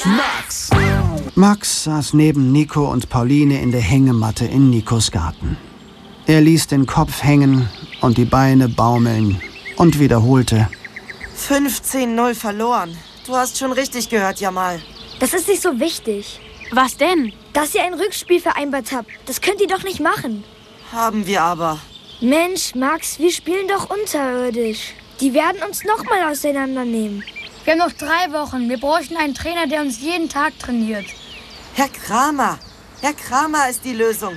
Max! Max saß neben Nico und Pauline in der Hängematte in Nikos Garten. Er ließ den Kopf hängen und die Beine baumeln und wiederholte: 15-0 verloren. Du hast schon richtig gehört, Jamal. Das ist nicht so wichtig. Was denn? Dass ihr ein Rückspiel vereinbart habt. Das könnt ihr doch nicht machen. Haben wir aber. Mensch, Max, wir spielen doch unterirdisch. Die werden uns noch mal auseinandernehmen. Wir haben noch 3 Wochen. Wir bräuchten einen Trainer, der uns jeden Tag trainiert. Herr Kramer. Herr Kramer ist die Lösung.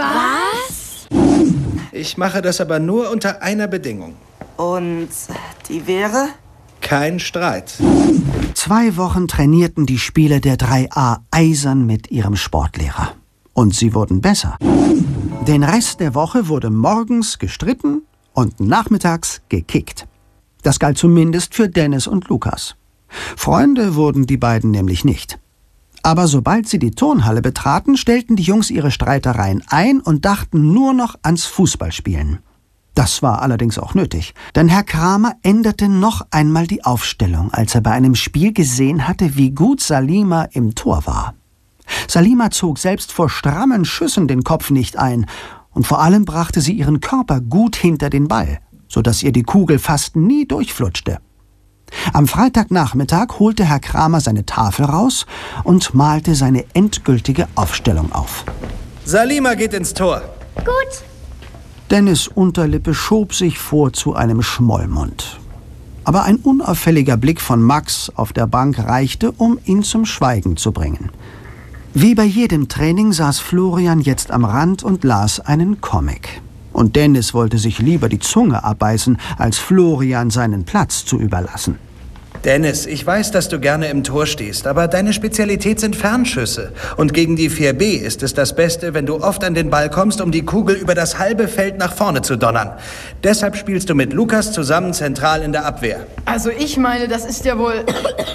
Was? Ich mache das aber nur unter einer Bedingung. Und die wäre? Kein Streit. 2 Wochen trainierten die Spieler der 3a eisern mit ihrem Sportlehrer. Und sie wurden besser. Den Rest der Woche wurde morgens gestritten und nachmittags gekickt. Das galt zumindest für Dennis und Lukas. Freunde wurden die beiden nämlich nicht. Aber sobald sie die Turnhalle betraten, stellten die Jungs ihre Streitereien ein und dachten nur noch ans Fußballspielen. Das war allerdings auch nötig, denn Herr Kramer änderte noch einmal die Aufstellung, als er bei einem Spiel gesehen hatte, wie gut Salima im Tor war. Salima zog selbst vor strammen Schüssen den Kopf nicht ein und vor allem brachte sie ihren Körper gut hinter den Ball, sodass ihr die Kugel fast nie durchflutschte. Am Freitagnachmittag holte Herr Kramer seine Tafel raus und malte seine endgültige Aufstellung auf. Salima geht ins Tor. Gut. Dennis' Unterlippe schob sich vor zu einem Schmollmund. Aber ein unauffälliger Blick von Max auf der Bank reichte, um ihn zum Schweigen zu bringen. Wie bei jedem Training saß Florian jetzt am Rand und las einen Comic. Und Dennis wollte sich lieber die Zunge abbeißen, als Florian seinen Platz zu überlassen. Dennis, ich weiß, dass du gerne im Tor stehst, aber deine Spezialität sind Fernschüsse. Und gegen die 4B ist es das Beste, wenn du oft an den Ball kommst, um die Kugel über das halbe Feld nach vorne zu donnern. Deshalb spielst du mit Lukas zusammen zentral in der Abwehr. Also ich meine, das ist ja wohl...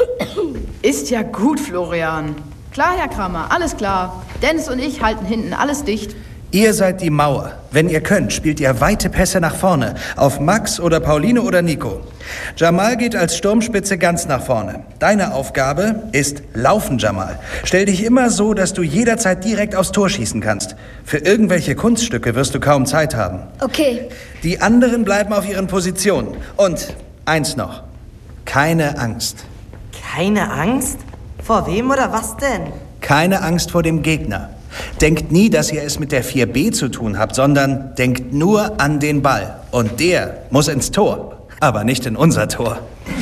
Ist ja gut, Florian. Klar, Herr Kramer, alles klar. Dennis und ich halten hinten alles dicht. Ihr seid die Mauer. Wenn ihr könnt, spielt ihr weite Pässe nach vorne. Auf Max oder Pauline oder Nico. Jamal geht als Sturmspitze ganz nach vorne. Deine Aufgabe ist Laufen, Jamal. Stell dich immer so, dass du jederzeit direkt aufs Tor schießen kannst. Für irgendwelche Kunststücke wirst du kaum Zeit haben. Okay. Die anderen bleiben auf ihren Positionen. Und eins noch. Keine Angst. Keine Angst? Vor wem oder was denn? Keine Angst vor dem Gegner. Denkt nie, dass ihr es mit der 4B zu tun habt, sondern denkt nur an den Ball. Und der muss ins Tor, aber nicht in unser Tor.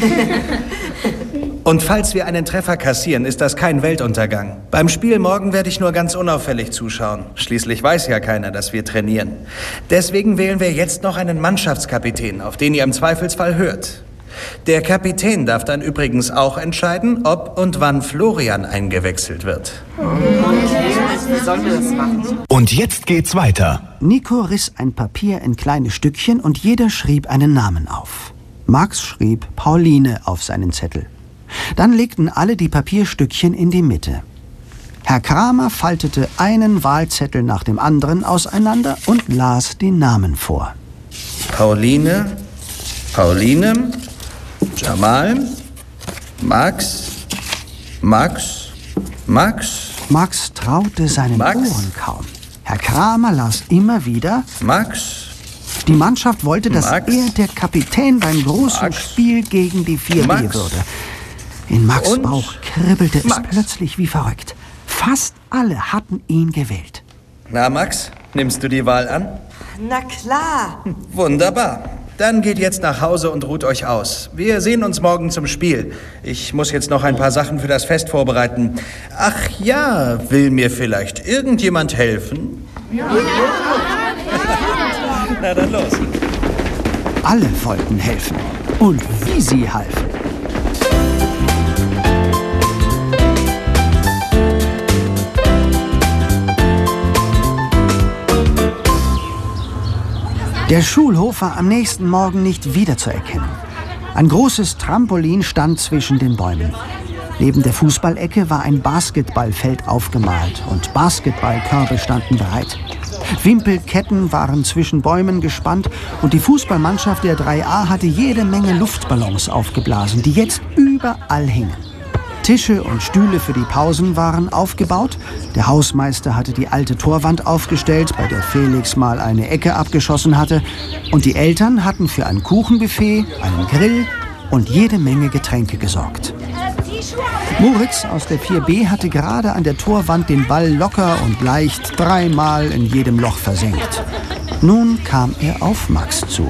Und falls wir einen Treffer kassieren, ist das kein Weltuntergang. Beim Spiel morgen werde ich nur ganz unauffällig zuschauen. Schließlich weiß ja keiner, dass wir trainieren. Deswegen wählen wir jetzt noch einen Mannschaftskapitän, auf den ihr im Zweifelsfall hört. Der Kapitän darf dann übrigens auch entscheiden, ob und wann Florian eingewechselt wird. Und jetzt geht's weiter. Nico riss ein Papier in kleine Stückchen und jeder schrieb einen Namen auf. Max schrieb Pauline auf seinen Zettel. Dann legten alle die Papierstückchen in die Mitte. Herr Kramer faltete einen Wahlzettel nach dem anderen auseinander und las die Namen vor. Pauline, Jamal, Max. Max traute seinen Ohren kaum. Herr Kramer las immer wieder: Max. Die Mannschaft wollte, dass Max. er der Kapitän beim großen Spiel gegen die 4B würde. In Max' Und Bauch kribbelte es Max. plötzlich wie verrückt. Fast alle hatten ihn gewählt. Na, Max, nimmst du die Wahl an? Na klar. Wunderbar. Dann geht jetzt nach Hause und ruht euch aus. Wir sehen uns morgen zum Spiel. Ich muss jetzt noch ein paar Sachen für das Fest vorbereiten. Ach ja, will mir vielleicht irgendjemand helfen? Ja. Na dann los. Alle wollten helfen. Und wie sie halfen. Der Schulhof war am nächsten Morgen nicht wiederzuerkennen. Ein großes Trampolin stand zwischen den Bäumen. Neben der Fußballecke war ein Basketballfeld aufgemalt und Basketballkörbe standen bereit. Wimpelketten waren zwischen Bäumen gespannt und die Fußballmannschaft der 3a hatte jede Menge Luftballons aufgeblasen, die jetzt überall hingen. Tische und Stühle für die Pausen waren aufgebaut. Der Hausmeister hatte die alte Torwand aufgestellt, bei der Felix mal eine Ecke abgeschossen hatte. Und die Eltern hatten für ein Kuchenbuffet, einen Grill und jede Menge Getränke gesorgt. Moritz aus der 4B hatte gerade an der Torwand den Ball locker und leicht 3-mal in jedem Loch versenkt. Nun kam er auf Max zu.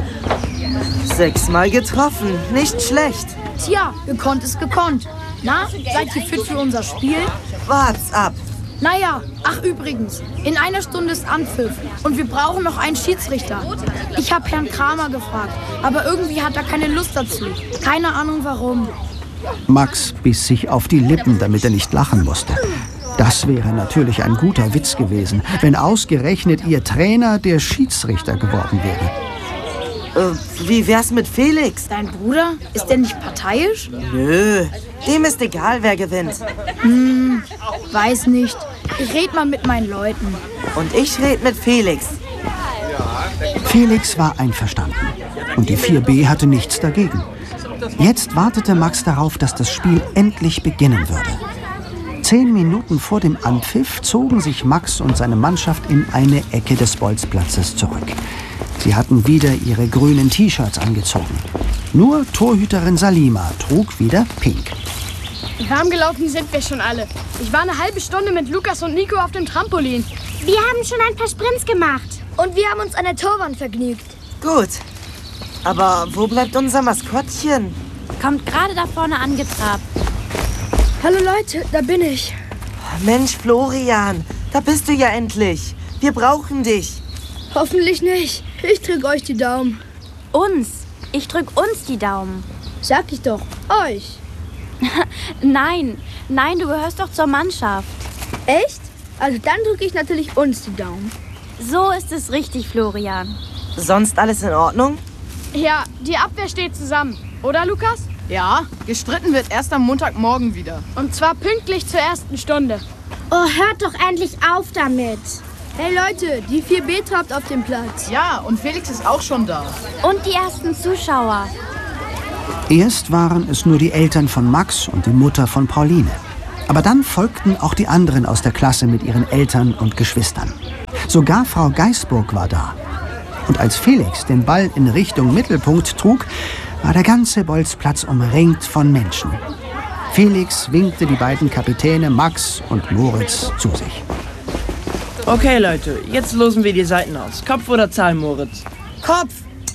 6-mal getroffen, nicht schlecht. Tja, gekonnt ist gekonnt. Na, seid ihr fit für unser Spiel? Wart's ab. Naja, ach übrigens, in einer Stunde ist Anpfiff und wir brauchen noch einen Schiedsrichter. Ich habe Herrn Kramer gefragt, aber irgendwie hat er keine Lust dazu. Keine Ahnung warum. Max biss sich auf die Lippen, damit er nicht lachen musste. Das wäre natürlich ein guter Witz gewesen, wenn ausgerechnet ihr Trainer der Schiedsrichter geworden wäre. Wie wär's mit Felix? Dein Bruder? Ist der nicht parteiisch? Nö, dem ist egal, wer gewinnt. Weiß nicht. Ich red mal mit meinen Leuten. Und ich red mit Felix. Felix war einverstanden und die 4B hatte nichts dagegen. Jetzt wartete Max darauf, dass das Spiel endlich beginnen würde. 10 Minuten vor dem Anpfiff zogen sich Max und seine Mannschaft in eine Ecke des Bolzplatzes zurück. Sie hatten wieder ihre grünen T-Shirts angezogen. Nur Torhüterin Salima trug wieder pink. Warm gelaufen sind wir schon alle. Ich war eine halbe Stunde mit Lukas und Nico auf dem Trampolin. Wir haben schon ein paar Sprints gemacht. Und wir haben uns an der Torwand vergnügt. Gut. Aber wo bleibt unser Maskottchen? Kommt gerade da vorne angetrabt. Hallo Leute, da bin ich. Mensch, Florian, da bist du ja endlich. Wir brauchen dich. Hoffentlich nicht. Ich drück euch die Daumen. Uns. Ich drück uns die Daumen. Sag ich doch. Euch. Nein, du gehörst doch zur Mannschaft. Echt? Also dann drücke ich natürlich uns die Daumen. So ist es richtig, Florian. Sonst alles in Ordnung? Ja, die Abwehr steht zusammen. Oder, Lukas? Ja, gestritten wird erst am Montagmorgen wieder. Und zwar pünktlich zur ersten Stunde. Oh, hört doch endlich auf damit. Hey Leute, die 4B trabt auf dem Platz. Ja, und Felix ist auch schon da. Und die ersten Zuschauer. Erst waren es nur die Eltern von Max und die Mutter von Pauline. Aber dann folgten auch die anderen aus der Klasse mit ihren Eltern und Geschwistern. Sogar Frau Geisburg war da. Und als Felix den Ball in Richtung Mittelpunkt trug, war der ganze Bolzplatz umringt von Menschen. Felix winkte die beiden Kapitäne Max und Moritz zu sich. Okay, Leute, jetzt losen wir die Seiten aus. Kopf oder Zahl, Moritz? Kopf!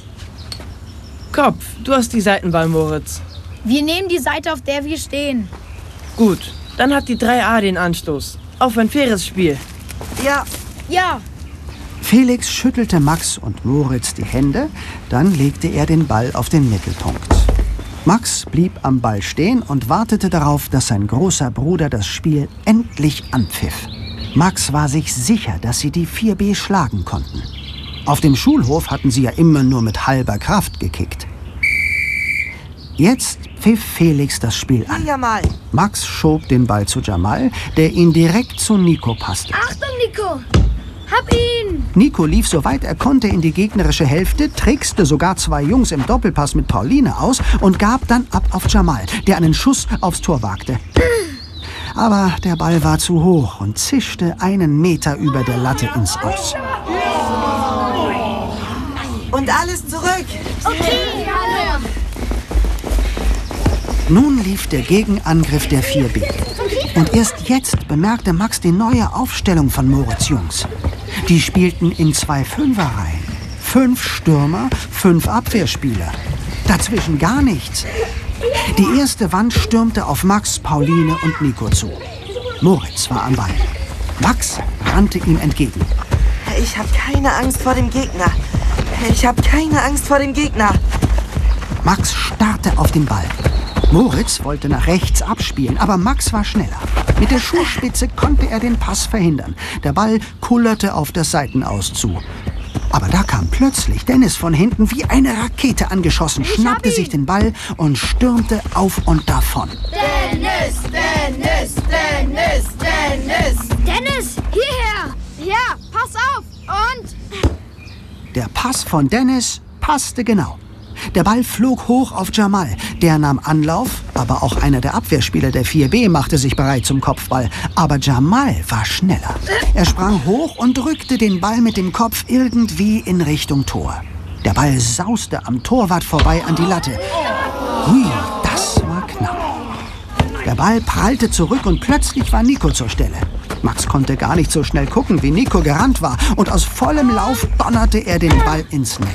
Kopf, du hast die Seitenwahl, Moritz. Wir nehmen die Seite, auf der wir stehen. Gut, dann hat die 3A den Anstoß. Auf ein faires Spiel. Ja. Ja. Felix schüttelte Max und Moritz die Hände, dann legte er den Ball auf den Mittelpunkt. Max blieb am Ball stehen und wartete darauf, dass sein großer Bruder das Spiel endlich anpfiff. Max war sich sicher, dass sie die 4B schlagen konnten. Auf dem Schulhof hatten sie ja immer nur mit halber Kraft gekickt. Jetzt pfiff Felix das Spiel an. Jamal. Max schob den Ball zu Jamal, der ihn direkt zu Nico passte. Achtung, Nico! Hab ihn! Nico lief so weit er konnte in die gegnerische Hälfte, trickste sogar 2 Jungs im Doppelpass mit Pauline aus und gab dann ab auf Jamal, der einen Schuss aufs Tor wagte. Aber der Ball war zu hoch und zischte 1 Meter über der Latte ins Aus. Und alles zurück. Okay, alle. Nun lief der Gegenangriff der 4B. Und erst jetzt bemerkte Max die neue Aufstellung von Moritz Jungs. Die spielten in 2 Fünferreihen. 5 Stürmer, 5 Abwehrspieler. Dazwischen gar nichts. Die erste Wand stürmte auf Max, Pauline und Nico zu. Moritz war am Ball. Max rannte ihm entgegen. Ich habe keine Angst vor dem Gegner. Ich habe keine Angst vor dem Gegner. Max starrte auf den Ball. Moritz wollte nach rechts abspielen, aber Max war schneller. Mit der Schuhspitze konnte er den Pass verhindern. Der Ball kullerte auf das Seitenaus zu. Aber da kam plötzlich Dennis von hinten wie eine Rakete angeschossen, schnappte sich den Ball und stürmte auf und davon. Dennis, Dennis, Dennis, Dennis. Dennis, hierher! Ja, pass auf. Und? Der Pass von Dennis passte genau. Der Ball flog hoch auf Jamal. Der nahm Anlauf, Aber auch einer der Abwehrspieler der 4B machte sich bereit zum Kopfball. Aber Jamal war schneller. Er sprang hoch und drückte den Ball mit dem Kopf irgendwie in Richtung Tor. Der Ball sauste am Torwart vorbei an die Latte. Hui, das war knapp. Der Ball prallte zurück und plötzlich war Nico zur Stelle. Max konnte gar nicht so schnell gucken, wie Nico gerannt war. Und aus vollem Lauf donnerte er den Ball ins Netz.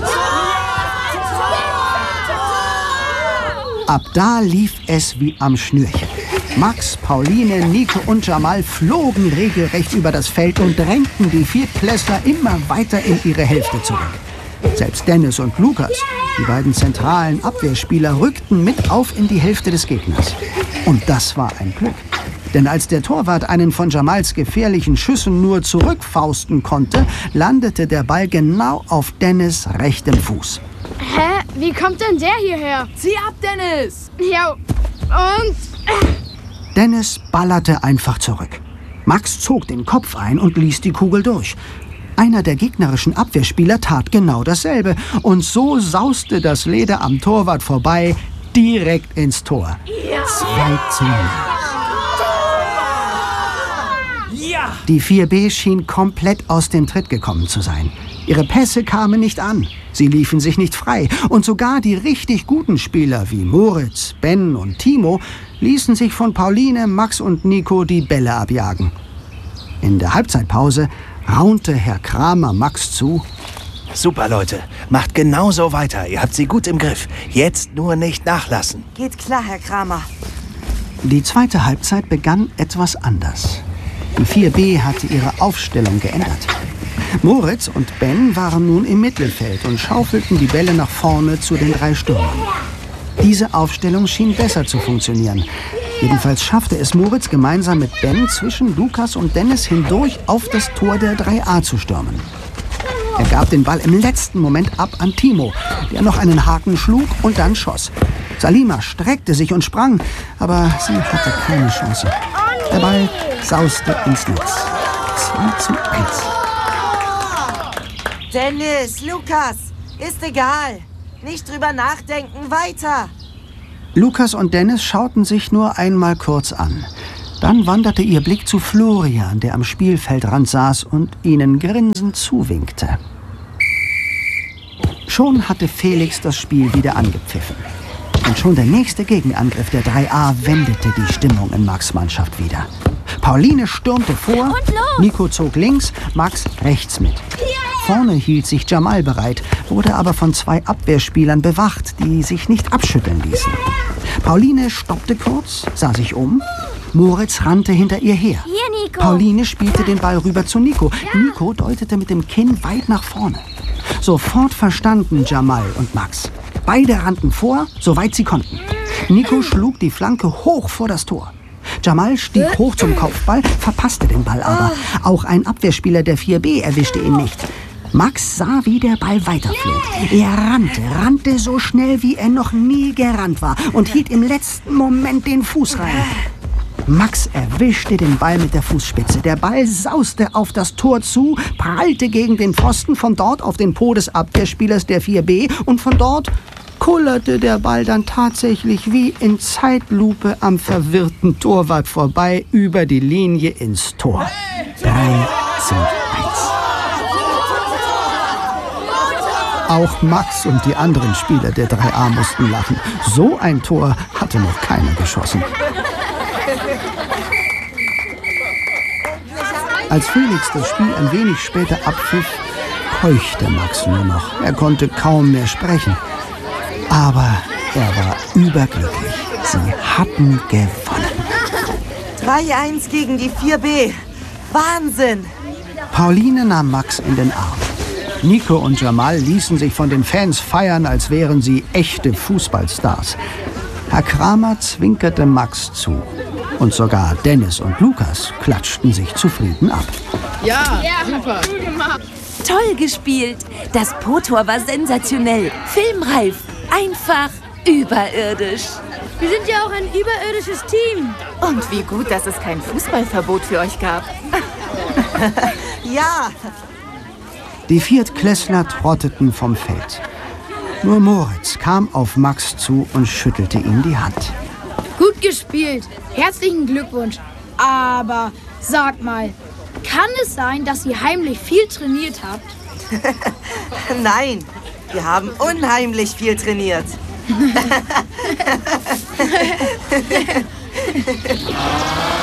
Ab da lief es wie am Schnürchen. Max, Pauline, Nico und Jamal flogen regelrecht über das Feld und drängten die Viertklässler immer weiter in ihre Hälfte zurück. Selbst Dennis und Lukas, die beiden zentralen Abwehrspieler, rückten mit auf in die Hälfte des Gegners. Und das war ein Glück. Denn als der Torwart einen von Jamals gefährlichen Schüssen nur zurückfausten konnte, landete der Ball genau auf Dennis' rechtem Fuß. Hä? Wie kommt denn der hierher? Zieh ab, Dennis! Ja, und... Dennis ballerte einfach zurück. Max zog den Kopf ein und ließ die Kugel durch. Einer der gegnerischen Abwehrspieler tat genau dasselbe. Und so sauste das Leder am Torwart vorbei, direkt ins Tor. Ja. 2:0. Ja. Die 4B schien komplett aus dem Tritt gekommen zu sein. Ihre Pässe kamen nicht an. Sie liefen sich nicht frei. Und sogar die richtig guten Spieler wie Moritz, Ben und Timo ließen sich von Pauline, Max und Nico die Bälle abjagen. In der Halbzeitpause raunte Herr Kramer Max zu: Super, Leute. Macht genauso weiter. Ihr habt sie gut im Griff. Jetzt nur nicht nachlassen. Geht klar, Herr Kramer. Die zweite Halbzeit begann etwas anders. Die 4B hatte ihre Aufstellung geändert. Moritz und Ben waren nun im Mittelfeld und schaufelten die Bälle nach vorne zu den 3 Stürmern. Diese Aufstellung schien besser zu funktionieren. Jedenfalls schaffte es Moritz gemeinsam mit Ben zwischen Lukas und Dennis hindurch auf das Tor der 3A zu stürmen. Er gab den Ball im letzten Moment ab an Timo, der noch einen Haken schlug und dann schoss. Salima streckte sich und sprang, aber sie hatte keine Chance. Der Ball sauste ins Netz. 2:1. Dennis, Lukas, ist egal. Nicht drüber nachdenken, weiter. Lukas und Dennis schauten sich nur einmal kurz an. Dann wanderte ihr Blick zu Florian, der am Spielfeldrand saß und ihnen grinsend zuwinkte. Schon hatte Felix das Spiel wieder angepfiffen. Und schon der nächste Gegenangriff der 3A wendete die Stimmung in Max' Mannschaft wieder. Pauline stürmte vor, Nico zog links, Max rechts mit. Vorne hielt sich Jamal bereit, wurde aber von 2 Abwehrspielern bewacht, die sich nicht abschütteln ließen. Pauline stoppte kurz, sah sich um. Moritz rannte hinter ihr her. Hier, Nico. Pauline spielte den Ball rüber zu Nico. Ja. Nico deutete mit dem Kinn weit nach vorne. Sofort verstanden Jamal und Max. Beide rannten vor, soweit sie konnten. Nico schlug die Flanke hoch vor das Tor. Jamal stieg hoch zum Kopfball, verpasste den Ball aber. Auch ein Abwehrspieler der 4B erwischte ihn nicht. Max sah, wie der Ball weiterflog. Er rannte so schnell, wie er noch nie gerannt war und hielt im letzten Moment den Fuß rein. Max erwischte den Ball mit der Fußspitze. Der Ball sauste auf das Tor zu, prallte gegen den Pfosten, von dort auf den Po des Abwehrspielers der 4B und von dort kullerte der Ball dann tatsächlich wie in Zeitlupe am verwirrten Torwart vorbei über die Linie ins Tor. 3:1. Auch Max und die anderen Spieler der 3A mussten lachen. So ein Tor hatte noch keiner geschossen. Als Felix das Spiel ein wenig später abpfiff, keuchte Max nur noch. Er konnte kaum mehr sprechen. Aber er war überglücklich. Sie hatten gewonnen. 3:1 gegen die 4B. Wahnsinn! Pauline nahm Max in den Arm. Nico und Jamal ließen sich von den Fans feiern, als wären sie echte Fußballstars. Herr Kramer zwinkerte Max zu. Und sogar Dennis und Lukas klatschten sich zufrieden ab. Ja, super. Toll gespielt. Das Po-Tor war sensationell. Filmreif. Einfach überirdisch. Wir sind ja auch ein überirdisches Team. Und wie gut, dass es kein Fußballverbot für euch gab. Ja. Die Viertklässler trotteten vom Feld. Nur Moritz kam auf Max zu und schüttelte ihm die Hand. Gut gespielt. Herzlichen Glückwunsch. Aber sag mal, kann es sein, dass ihr heimlich viel trainiert habt? Nein, wir haben unheimlich viel trainiert.